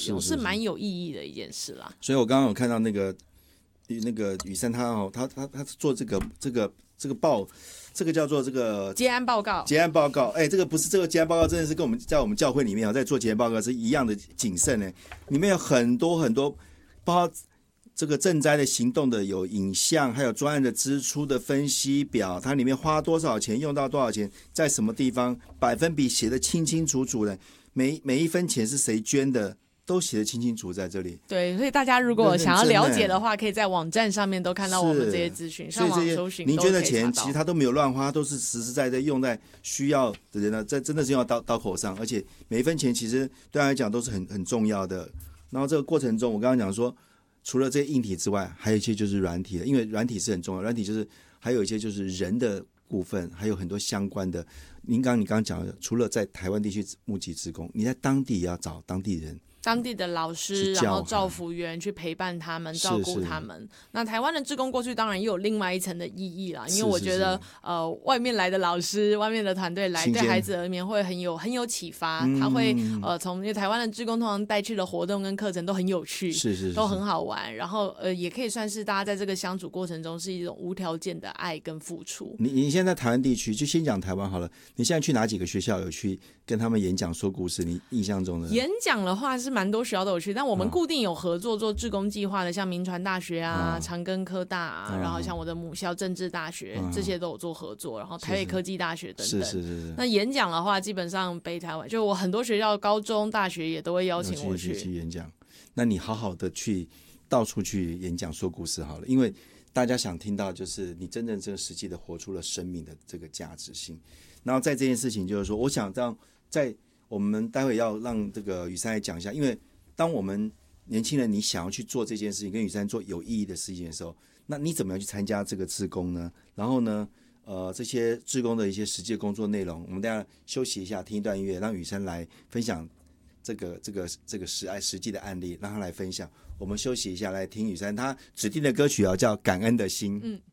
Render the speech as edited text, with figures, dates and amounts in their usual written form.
使用，是蛮有意义的一件事啦。 所以我刚刚有看到那个雨珊他做这个报。这个叫做这个结案报告， 这个不是这个结案报告，真的是跟我们在我们教会里面在做结案报告是一样的谨慎呢。里面有很多，包括这个赈灾的行动的有影像，还有专案的支出的分析表，它里面花多少钱，用到多少钱，在什么地方，百分比写得清清楚楚的，每一分钱是谁捐的。都写得清清楚在这里。 对，所以大家如果想要了解的话，可以在网站上面都看到我们这些资讯，上网搜寻都可以查到。您捐的钱其实他都没有乱花，都是实实在在用在需要的人呢，这真的是用到刀口上，而且每一分钱其实对他来讲都是很重要的。然后这个过程中，我刚刚讲说，除了这些硬体之外，还有一些就是软体的，因为软体是很重要，软体就是还有一些就是人的部分，还有很多相关的。你刚刚讲的，除了在台湾地区募集志工，你在当地也要找当地人。 当地的老师，然后照服员去陪伴他们，照顾他们。那台湾的志工过去当然也有另外一层的意义啦，因为我觉得外面来的老师，外面的团队来对孩子而言会很有启发，他会因为台湾的志工通常带去的活动跟课程都很有趣， 是都很好玩，然后也可以算是大家在这个相处过程中是一种无条件的爱跟付出。 你现在在台湾地区，就先讲台湾好了，你现在去哪几个学校有去跟他们演讲说故事？你印象中的演讲的话是蛮多学校都有去，但我们固定有合作做志工计划的，像铭传大学啊、长庚科大啊，然后像我的母校政治大学，这些都有做合作，然后台北科技大学等等。 是。 那演讲的话，基本上北台湾就我很多学校、高中、大学也都会邀请我去演讲。那你好好的去到处去演讲说故事好了，因为大家想听到就是你真正实际的活出了生命的这个价值性。然后在这件事情就是说，我想这样在。我们待会要让这个雨珊来讲一下，因为当我们年轻人你想要去做这件事情，跟雨珊做有意义的事情的时候，那你怎么样去参加这个志工呢？然后呢，这些志工的一些实际的工作内容，我们大家休息一下，听一段音乐，让雨珊来分享这个实际的案例，让他来分享。我们休息一下，来听雨珊她指定的歌曲叫《感恩的心》。